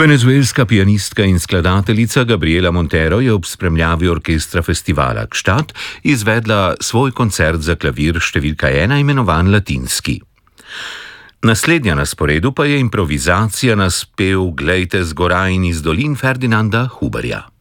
Venezuelska pianistka in skladateljica Gabriela Montero je ob spremljavi orkestra festivala Gstaad izvedla svoj koncert za klavir številka 1, imenovan Latinski. Naslednja na sporedu pa je improvizacija na spev Glejte z gora in iz dolin Ferdinanda Huberja.